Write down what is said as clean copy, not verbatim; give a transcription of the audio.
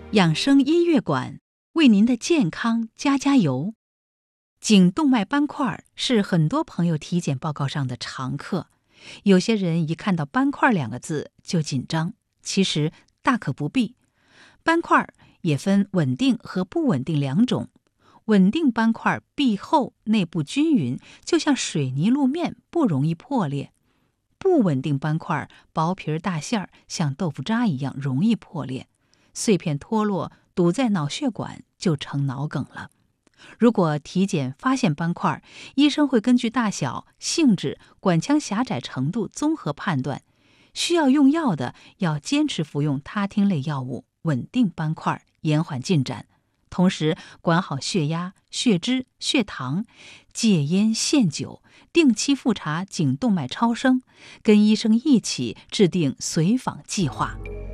养生音乐馆为您的健康加油。颈动脉斑块是很多朋友体检报告上的常客，有些人一看到斑块2个字就紧张，其实大可不必。斑块也分稳定和不稳定2种，稳定斑块壁厚，内部均匀，就像水泥路面，不容易破裂。不稳定斑块薄皮大馅儿，像豆腐渣一样容易破裂，碎片脱落堵在脑血管就成脑梗了。如果体检发现斑块，医生会根据大小、性质、管腔狭窄程度综合判断，需要用药的要坚持服用他汀类药物，稳定斑块，延缓进展。同时管好血压、血脂、血糖，戒烟限酒，定期复查颈动脉超声，跟医生一起制定随访计划。